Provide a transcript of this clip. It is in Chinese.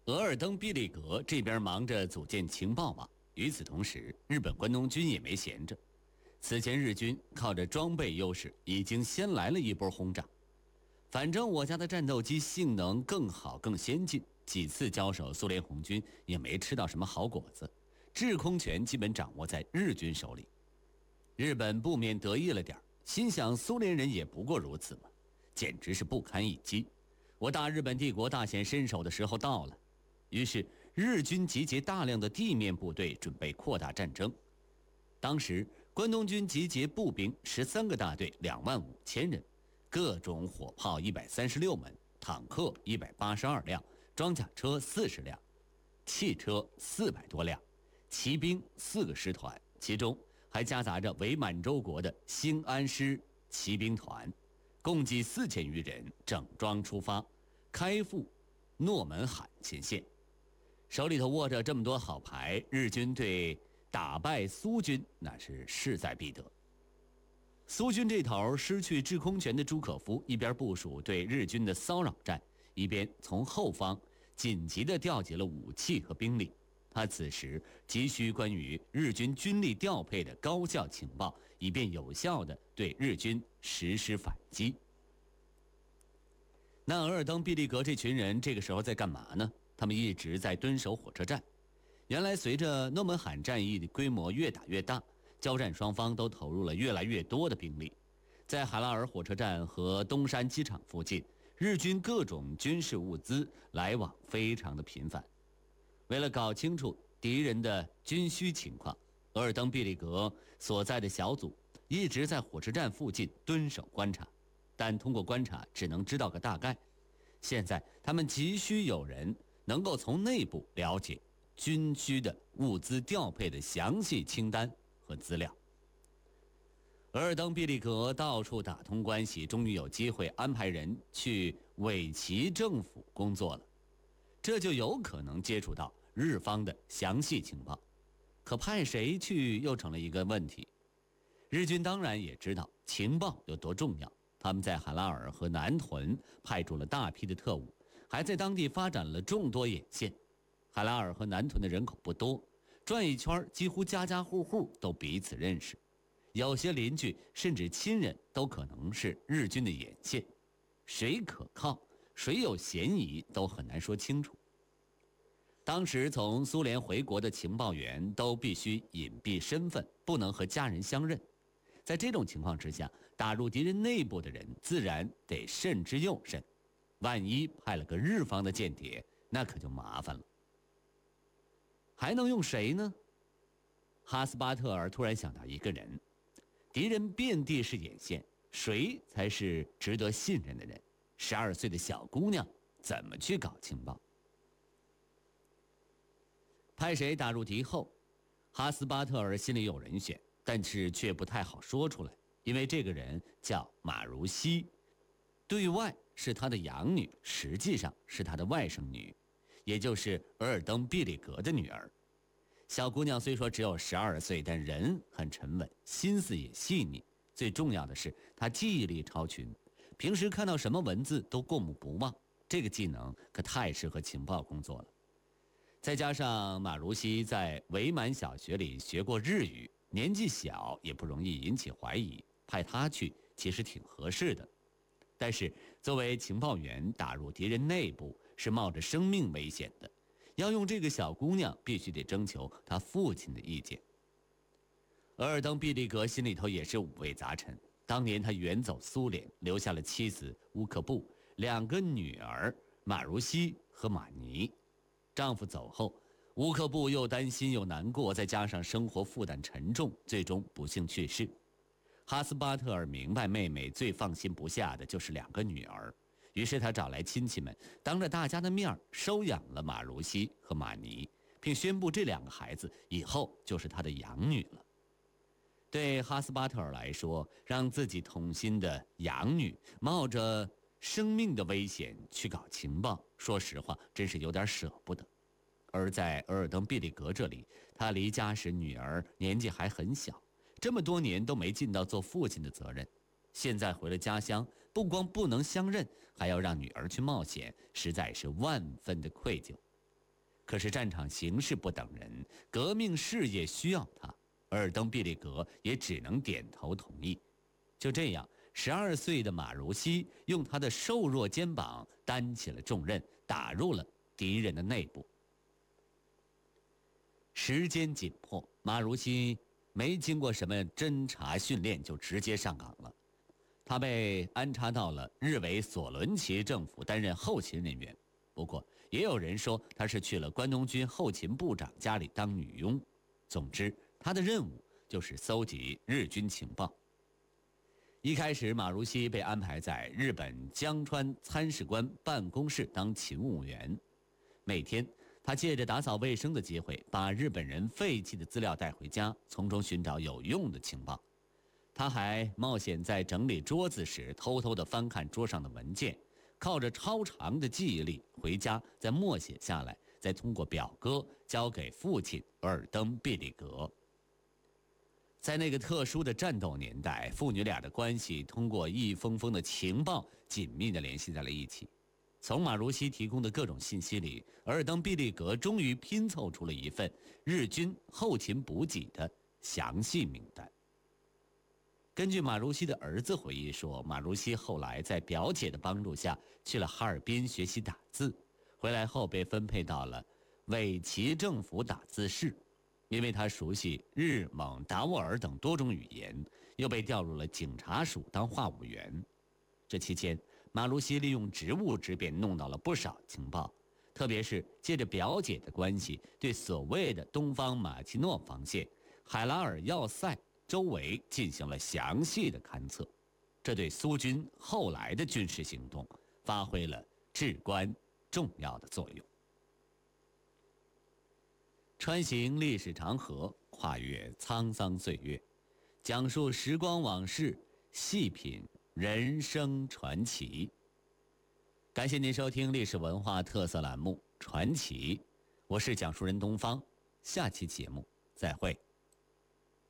额尔登毕利格这边忙着组建情报网，与此同时，日本关东军也没闲着。此前日军靠着装备优势，已经先来了一波轰炸。反正我家的战斗机性能更好更先进，几次交手苏联红军也没吃到什么好果子，制空权基本掌握在日军手里。日本不免得意了点，心想苏联人也不过如此嘛，简直是不堪一击。我大日本帝国大显身手的时候到了。于是日军集结大量的地面部队，准备扩大战争。当时关东军集结步兵13个大队25000人，各种火炮136门，坦克182辆，装甲车40辆，汽车400多辆，骑兵4个师团，其中还夹杂着伪满洲国的兴安师骑兵团，共计4000余人，整装出发，开赴诺门罕前线。手里头握着这么多好牌，日军对打败苏军那是势在必得。苏军这头失去制空权的朱可夫一边部署对日军的骚扰战，一边从后方紧急地调集了武器和兵力。他此时急需关于日军军力调配的高效情报，以便有效地对日军实施反击。那额尔登毕利格这群人这个时候在干嘛呢？他们一直在蹲守火车站。原来随着诺门罕战役的规模越打越大，交战双方都投入了越来越多的兵力。在海拉尔火车站和东山机场附近，日军各种军事物资来往非常的频繁。为了搞清楚敌人的军需情况，额尔登毕利格所在的小组一直在火车站附近蹲守观察，但通过观察只能知道个大概。现在他们急需有人能够从内部了解军需的物资调配的详细清单和资料。额尔登毕利格到处打通关系，终于有机会安排人去伪齐政府工作了，这就有可能接触到日方的详细情报。可派谁去又成了一个问题。日军当然也知道情报有多重要，他们在海拉尔和南屯派驻了大批的特务，还在当地发展了众多眼线。海拉尔和南屯的人口不多，转一圈几乎家家户户都彼此认识，有些邻居甚至亲人都可能是日军的眼线，谁可靠谁有嫌疑都很难说清楚。当时从苏联回国的情报员都必须隐蔽身份，不能和家人相认。在这种情况之下，打入敌人内部的人自然得慎之又慎，万一派了个日方的间谍，那可就麻烦了。还能用谁呢？哈斯巴特尔突然想到一个人，敌人遍地是眼线，谁才是值得信任的人？12岁的小姑娘怎么去搞情报？派谁打入敌后？哈斯巴特尔心里有人选，但是却不太好说出来，因为这个人叫马如西，对外是他的养女，实际上是他的外甥女，也就是额尔登毕利格的女儿。小姑娘虽说只有12岁，但人很沉稳，心思也细腻，最重要的是她记忆力超群，平时看到什么文字都过目不忘，这个技能可太适合情报工作了。再加上马如西在伪满小学里学过日语，年纪小也不容易引起怀疑，派他去其实挺合适的。但是作为情报员打入敌人内部是冒着生命危险的，要用这个小姑娘必须得征求她父亲的意见。额尔登毕利格心里头也是五味杂陈，当年他远走苏联，留下了妻子乌克布，2个女儿马如西和马尼。丈夫走后，乌克布又担心又难过，再加上生活负担沉重，最终不幸去世。哈斯巴特尔明白妹妹最放心不下的就是2个女儿，于是他找来亲戚们，当着大家的面收养了马如西和马尼，并宣布这2个孩子以后就是他的养女了。对哈斯巴特尔来说，让自己痛心的养女冒着生命的危险去搞情报，说实话真是有点舍不得。而在额尔登毕利格这里，他离家时女儿年纪还很小，这么多年都没尽到做父亲的责任，现在回了家乡，不光不能相认，还要让女儿去冒险，实在是万分的愧疚。 可是战场形势不等人，革命事业需要他，尔登毕利格也只能点头同意。就这样，12岁的马如西用他的瘦弱肩膀担起了重任，打入了敌人的内部。时间紧迫，马如西没经过什么侦察训练就直接上岗了。他被安插到了日伪索伦齐政府担任后勤人员，不过也有人说他是去了关东军后勤部长家里当女佣。总之，他的任务就是搜集日军情报。一开始，马如西被安排在日本江川参事官办公室当勤务员，每天他借着打扫卫生的机会，把日本人废弃的资料带回家，从中寻找有用的情报。他还冒险在整理桌子时偷偷地翻看桌上的文件，靠着超长的记忆力回家再默写下来，再通过表哥交给父亲尔登毕利格。在那个特殊的战斗年代，父女俩的关系通过一封封的情报紧密地联系在了一起。从马如西提供的各种信息里，尔登毕利格终于拼凑出了一份日军后勤补给的详细名单。根据马如西的儿子回忆说，马如西后来在表姐的帮助下去了哈尔滨学习打字，回来后被分配到了伪齐政府打字室，因为他熟悉日蒙达斡尔等多种语言，又被调入了警察署当话务员。这期间，马如西利用职务之便弄到了不少情报，特别是借着表姐的关系，对所谓的东方马奇诺防线、海拉尔要塞周围进行了详细的勘测，这对苏军后来的军事行动发挥了至关重要的作用。穿行历史长河，跨越沧桑岁月，讲述时光往事，细品人生传奇。感谢您收听历史文化特色栏目《传奇》，我是讲述人东方，下期节目再会。